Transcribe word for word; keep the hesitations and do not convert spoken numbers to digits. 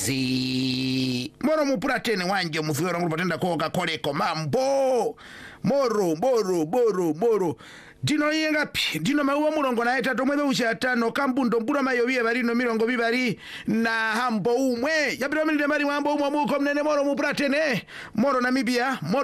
zi moro mupratene wanje mufiro ngo patenda koka koleko mambo moro moro moro moro dino yenga pi dino mauwa mulongo na eta tomwebe ushatano kambundo mbura mayobiye barino mirongo bibari na hambo umwe yabiro milide mari wambo umwe muko mnene moro mupratene moro Namibia moro